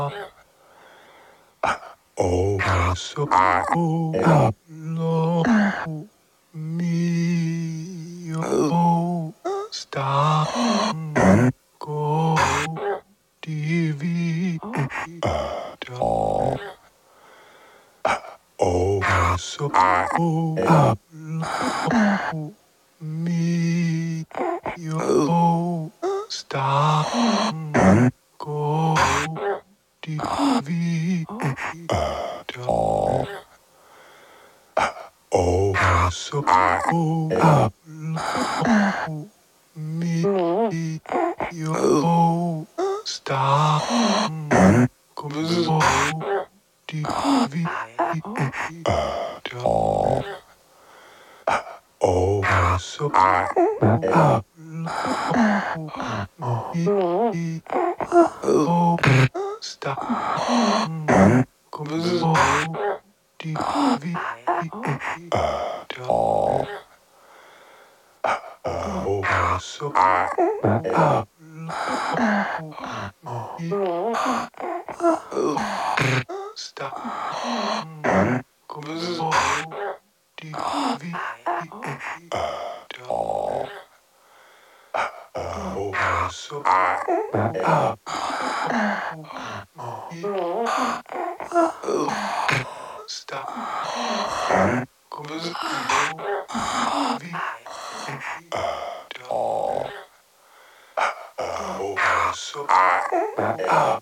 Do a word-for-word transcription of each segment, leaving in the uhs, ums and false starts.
Oh, so oh, love me, oh, stop, go, T V, oh, so oh, love me, oh, stop, go, T V, oh. Oh, so oh, love me, oh, stop, go, T V, oh, oh, so oh, love me, oh, stop, go, T V, oh. Oh, so oh, stop, go, T V, oh, oh, so oh, stop, go, T V, oh. Oh, so oh,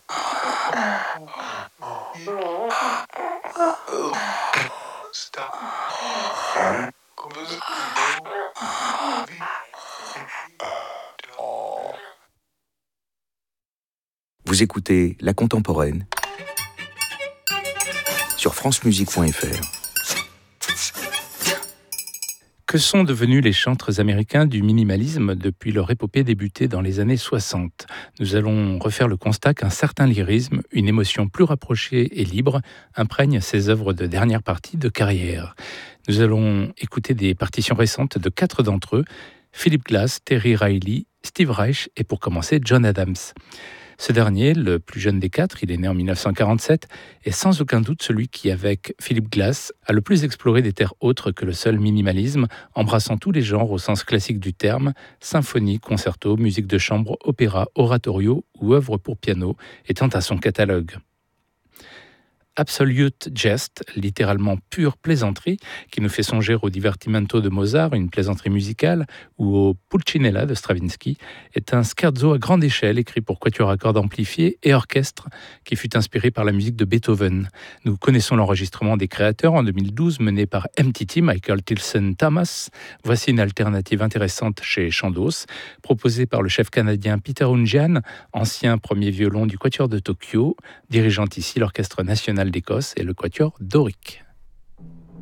stop. Vous écoutez La Contemporaine sur francemusique point f r. Que sont devenus les chantres américains du minimalisme depuis leur épopée débutée dans les années soixante ? Nous allons refaire le constat qu'un certain lyrisme, une émotion plus rapprochée et libre, imprègne ces œuvres de dernière partie de carrière. Nous allons écouter des partitions récentes de quatre d'entre eux, Philip Glass, Terry Riley, Steve Reich et pour commencer John Adams. Ce dernier, le plus jeune des quatre, il est né en dix-neuf cent quarante-sept, est sans aucun doute celui qui, avec Philip Glass, a le plus exploré des terres autres que le seul minimalisme, embrassant tous les genres au sens classique du terme, symphonie, concerto, musique de chambre, opéra, oratorio ou œuvre pour piano, étant à son catalogue. Absolute Jest, littéralement pure plaisanterie, qui nous fait songer au Divertimento de Mozart, une plaisanterie musicale, ou au Pulcinella de Stravinsky, est un scherzo à grande échelle écrit pour quatuor à cordes amplifiées et orchestre, qui fut inspiré par la musique de Beethoven. Nous connaissons l'enregistrement des créateurs en deux mille douze, mené par M T T, Michael Tilson Thomas. Voici une alternative intéressante chez Chandos, proposée par le chef canadien Peter Ounjian, ancien premier violon du quatuor de Tokyo, dirigeant ici l'Orchestre national d'Écosse et le quatuor dorique.